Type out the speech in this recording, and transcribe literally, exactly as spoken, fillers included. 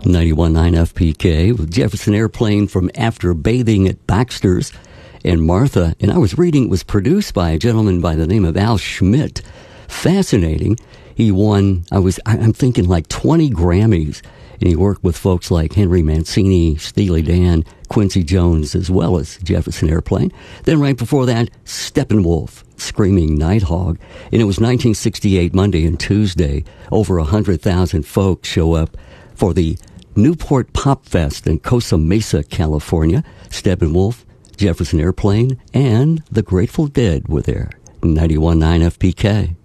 ninety-one point nine F P K with Jefferson Airplane from After Bathing at Baxter's and Martha. And I was reading it was produced by a gentleman by the name of Al Schmidt. Fascinating. He won, I was, I'm thinking like twenty Grammys. And he worked with folks like Henry Mancini, Steely Dan, Quincy Jones, as well as Jefferson Airplane. Then right before that, Steppenwolf, Screaming Nighthawk. And it was nineteen sixty-eight, Monday and Tuesday. Over one hundred thousand folks show up for the Newport Pop Fest in Costa Mesa, California. Steppenwolf, Jefferson Airplane, and the Grateful Dead were there. ninety-one point nine F P K.